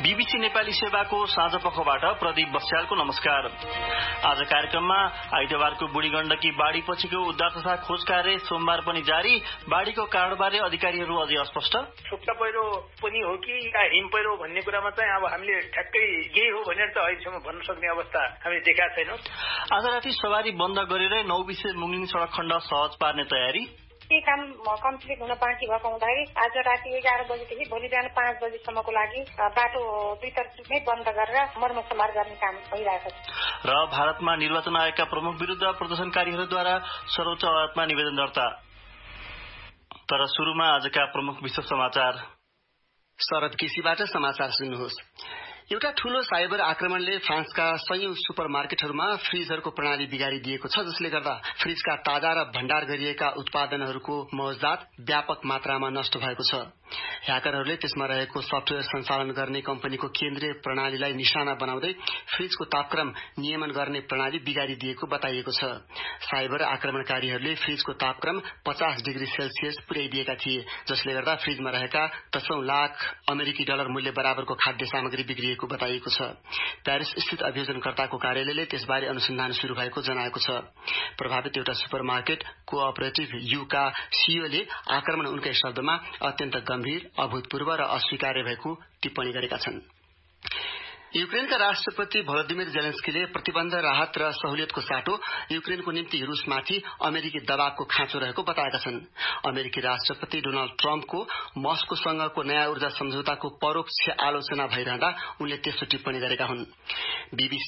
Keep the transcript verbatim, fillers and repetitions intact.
BBC Nepali सेवाको साँझ पखबाट प्रदीप बस्यालको नमस्कार। आज कार्यक्रममा आइतबारको बुढी गण्डकी बाढ़ी पछिको उद्धार तथा खोज कार्य सोमबार पनि जारी। बाढ़ीको कारणबारे अधिकारीहरू अझै अस्पष्ट। सुक्खा पहिरो पनि हो कि या हिम पहिरो भन्ने कुरामा चाहिँ अब हामीले ठ्याक्कै यही हो भनेर त अहिलेसम्म भन्न सक्ने अवस्था हामीले देखाएको छैनौं। आज राति सवारी बन्द गरेर नौबिसे मुङलिङ सड़क खण्ड सहज पार्ने तयारी। के काम कम्प्लिट हुन बाँकी भएको हुँदाखेरि आज राति एघार बजेदेखि भोलि बिहान पाँच बजेसम्मको लागि बाटो दुईतर्फ नै बन्द गरेर मर्मसमार गर्ने काम भइरहेको छ। र भारतमा निर्वाचन आयोगका प्रमुख विरुद्ध प्रदर्शनकारीहरूद्वारा सर्वोच्च अदालतमा निवेदन दर्ता। तर सुरुमा आजका प्रमुख विश्व समाचार। शरद केसीबाट समाचार सुन्नुहोस्। एउटा ठूलो साइबर आक्रमणले फ्रान्सका सयौं सुपरमार्केटहरूमा फ्रिजहरूको प्रणाली बिगारिदिएको छ, जसले गर्दा फ्रिजका ताजा र भण्डार गरिएका उत्पादनहरूको मौजदात व्यापक मात्रामा नष्ट भएको छ। ह्याकरहरूले त्यसमा रहेको सफ्टवेयर सञ्चालन गर्ने कम्पनीको केन्द्रीय प्रणालीलाई निशाना बनाउँदै फ्रिजको तापक्रम नियमन गर्ने प्रणाली बिगारिदिएको बताइएको छ। साइबर आक्रमणकारीहरूले फ्रिजको तापक्रम पचास डिग्री सेल्सियस पुर्याइदिएका थिए, जसले गर्दा फ्रिजमा रहेका दशौं लाख अमेरिकी डलर मूल्य बराबरको खाद्य सामग्री बिग्रिएको बताइएको छ। प्यारिस स्थित अभियोजनकर्ताको कार्यालयले त्यसबारे अनुसन्धान शुरू भएको जनाएको छ। प्रभावित एउटा सुपरमार्केट कोअपरेटिभ युका सीईओले आक्रमण उनकै शब्दमा अत्यन्त गम्भीर, अभूतपूर्व र अस्वीकार्य भएको टिप्पणी गरेका छन्। युक्रेनका राष्ट्रपति भोलोदिमिर जेलेन्स्कीले प्रतिबन्ध, राहत र सहुलियतको साटो युक्रेनको निम्ति रूसमाथि अमेरिकी दबावको खाँचो रहेको बताएका छन्। अमेरिकी राष्ट्रपति डोनाल्ड ट्रम्पको मस्कोसँगको नयाँ ऊर्जा सम्झौताको परोक्ष आलोचना भइरहँदा उनले त्यस्तो टिप्पणी गरेका हुन्। बीबीसी